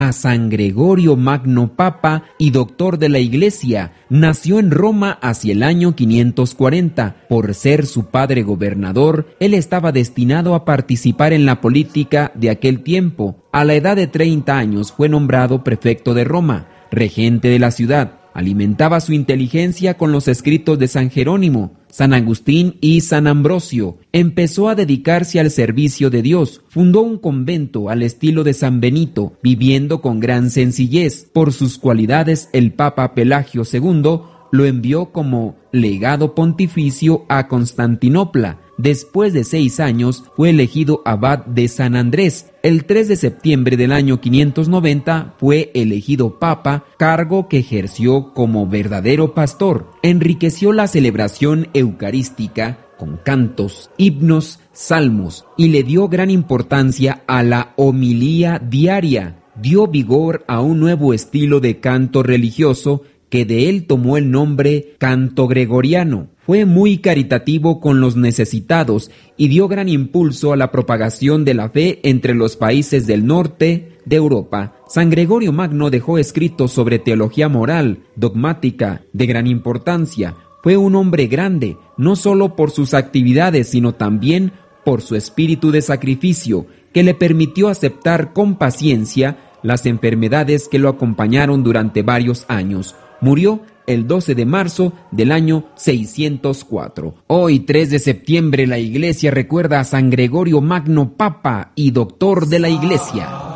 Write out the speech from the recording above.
a San Gregorio Magno, Papa y doctor de la Iglesia. Nació en Roma hacia el año 540. Por ser su padre gobernador, él estaba destinado a participar en la política de aquel tiempo. A la edad de 30 años fue nombrado prefecto de Roma, regente de la ciudad. Alimentaba su inteligencia con los escritos de San Jerónimo, San Agustín y San Ambrosio. Empezó a dedicarse al servicio de Dios. Fundó un convento al estilo de San Benito, viviendo con gran sencillez. Por sus cualidades, el Papa Pelagio II lo envió como legado pontificio a Constantinopla. Después de 6 años, fue elegido abad de San Andrés. El 3 de septiembre del año 590 fue elegido papa, cargo que ejerció como verdadero pastor. Enriqueció la celebración eucarística con cantos, himnos, salmos y le dio gran importancia a la homilía diaria. Dio vigor a un nuevo estilo de canto religioso que de él tomó el nombre canto gregoriano. Fue muy caritativo con los necesitados y dio gran impulso a la propagación de la fe entre los países del norte de Europa. San Gregorio Magno dejó escritos sobre teología moral, dogmática, de gran importancia. Fue un hombre grande, no solo por sus actividades, sino también por su espíritu de sacrificio, que le permitió aceptar con paciencia las enfermedades que lo acompañaron durante varios años. Murió el 12 de marzo del año 604. Hoy, 3 de septiembre, la Iglesia recuerda a San Gregorio Magno, Papa y doctor de la Iglesia.